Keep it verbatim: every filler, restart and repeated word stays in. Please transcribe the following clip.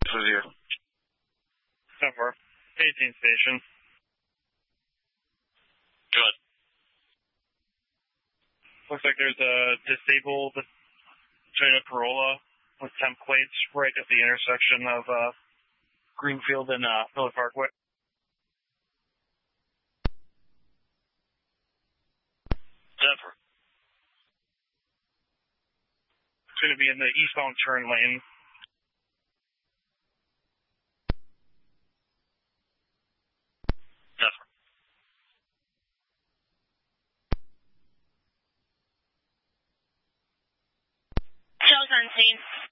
with you. ten four. eighteen station. Good. Looks like there's a disabled Toyota Corolla with temp plates right at the intersection of uh, Greenfield and uh, Miller Parkway. Denver. It's going to be in the eastbound turn lane. Denver. Shows on scene.